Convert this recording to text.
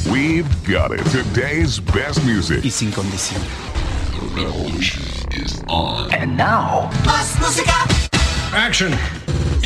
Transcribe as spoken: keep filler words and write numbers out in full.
We've got it. Today's best music. Y sin condición. Revolution is on. And now. Más música. Action.